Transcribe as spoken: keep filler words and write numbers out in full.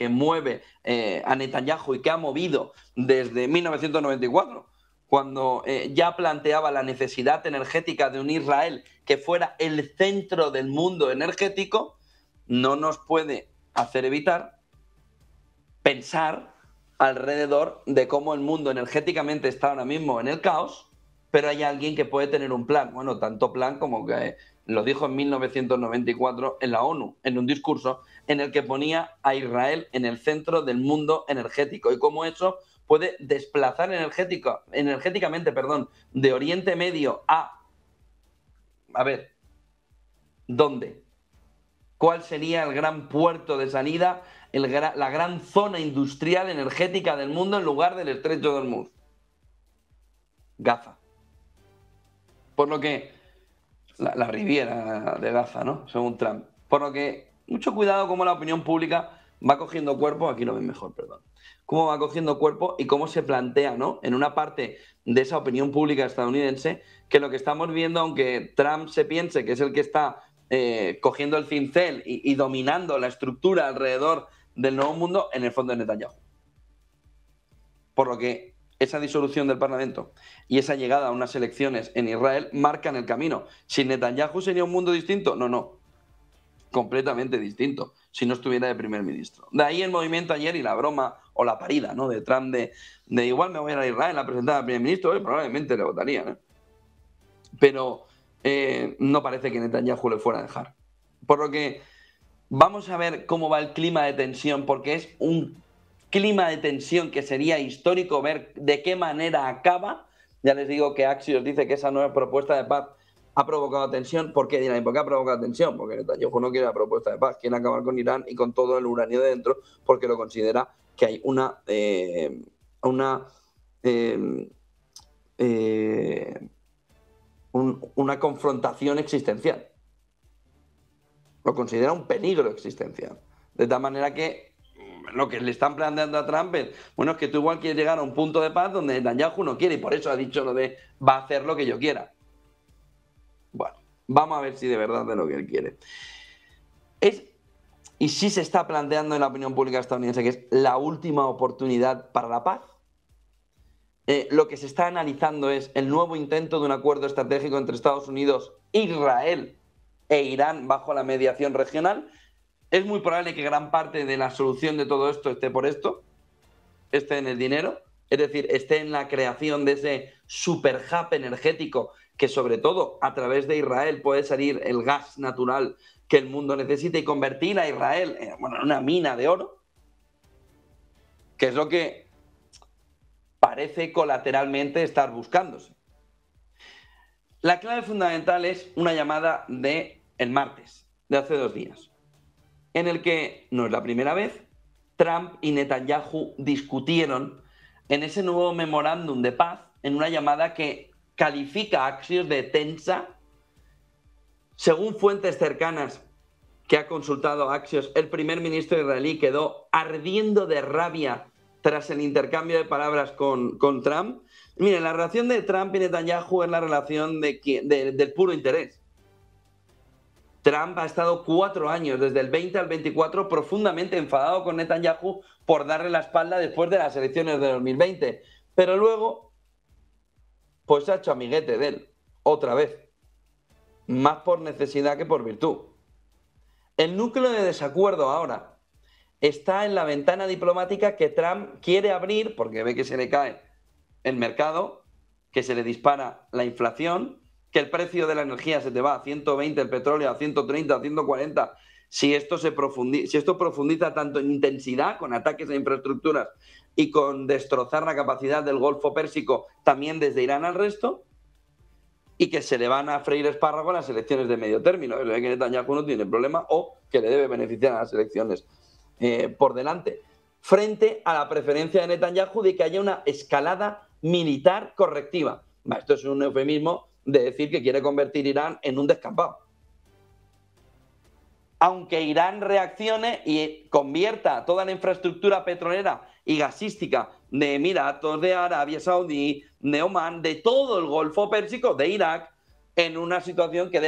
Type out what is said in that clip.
que mueve eh, a Netanyahu y que ha movido desde mil novecientos noventa y cuatro, cuando eh, ya planteaba la necesidad energética de un Israel que fuera el centro del mundo energético, no nos puede hacer evitar pensar alrededor de cómo el mundo energéticamente está ahora mismo en el caos, pero hay alguien que puede tener un plan. Bueno, tanto plan como que lo dijo en mil novecientos noventa y cuatro en la ONU, en un discurso en el que ponía a Israel en el centro del mundo energético y cómo eso puede desplazar energético, energéticamente perdón, de Oriente Medio a... A ver, ¿dónde? ¿Cuál sería el gran puerto de salida, el, la gran zona industrial energética del mundo en lugar del estrecho de Hormuz? Gaza. Por lo que, la, la Riviera de Gaza, ¿no? Según Trump. Por lo que, mucho cuidado cómo la opinión pública va cogiendo cuerpo, aquí lo ven mejor, perdón, cómo va cogiendo cuerpo y cómo se plantea, ¿no? En una parte de esa opinión pública estadounidense, que lo que estamos viendo, aunque Trump se piense que es el que está eh, cogiendo el cincel y, y dominando la estructura alrededor del nuevo mundo, en el fondo es Netanyahu. Por lo que esa disolución del Parlamento y esa llegada a unas elecciones en Israel marcan el camino. ¿Sin Netanyahu sería un mundo distinto? No, no. Completamente distinto, si no estuviera de primer ministro. De ahí el movimiento ayer y la broma o la parida, ¿no?, de Trump de, de igual me voy a ir a Israel a presentar al primer ministro, y probablemente le votarían, ¿eh? Pero eh, no parece que Netanyahu le fuera a dejar. Por lo que vamos a ver cómo va el clima de tensión, porque es un clima de tensión que sería histórico ver de qué manera acaba. Ya les digo que Axios dice que esa nueva propuesta de paz ha provocado tensión. ¿Por qué dirán? ¿Por qué ha provocado tensión? Porque Netanyahu no quiere la propuesta de paz, quiere acabar con Irán y con todo el uranio de dentro, porque lo considera que hay una eh, una eh, eh, un, una confrontación existencial. Lo considera un peligro existencial. De tal manera que lo que le están planteando a Trump es, bueno, es que tú igual quieres llegar a un punto de paz donde Netanyahu no quiere y por eso ha dicho lo de va a hacer lo que yo quiera. Bueno, vamos a ver si de verdad es lo que él quiere. Es, y sí se está planteando en la opinión pública estadounidense que es la última oportunidad para la paz. Eh, lo que se está analizando es el nuevo intento de un acuerdo estratégico entre Estados Unidos, Israel e Irán bajo la mediación regional. Es muy probable que gran parte de la solución de todo esto esté por esto, esté en el dinero, es decir, esté en la creación de ese super hub energético que sobre todo a través de Israel puede salir el gas natural que el mundo necesita y convertir a Israel en, bueno, en una mina de oro, que es lo que parece colateralmente estar buscándose. La clave fundamental es una llamada de el martes, de hace dos días, en el que, no es la primera vez, Trump y Netanyahu discutieron en ese nuevo memorándum de paz, en una llamada que califica a Axios de tensa. Según fuentes cercanas que ha consultado Axios, el primer ministro israelí quedó ardiendo de rabia tras el intercambio de palabras con, con Trump. Miren, la relación de Trump y Netanyahu es la relación de, de, del puro interés. Trump ha estado cuatro años, desde el veinte al veinticuatro, profundamente enfadado con Netanyahu por darle la espalda después de las elecciones de dos mil veinte. Pero luego, pues se ha hecho amiguete de él, otra vez. Más por necesidad que por virtud. El núcleo de desacuerdo ahora está en la ventana diplomática que Trump quiere abrir, porque ve que se le cae el mercado, que se le dispara la inflación, que el precio de la energía se te va a ciento veinte, el petróleo a ciento treinta, a ciento cuarenta. Si esto, se profundiza, si esto profundiza tanto en intensidad, con ataques a infraestructuras y con destrozar la capacidad del Golfo Pérsico, también desde Irán al resto, y que se le van a freír espárragos las elecciones de medio término. Es que Netanyahu no tiene problema o que le debe beneficiar a las elecciones eh, por delante. Frente a la preferencia de Netanyahu de que haya una escalada militar correctiva. Esto es un eufemismo de decir que quiere convertir Irán en un descampado. Aunque Irán reaccione y convierta toda la infraestructura petrolera y gasística de Emiratos, de Arabia Saudí, de Omán, de todo el Golfo Pérsico, de Irak, en una situación que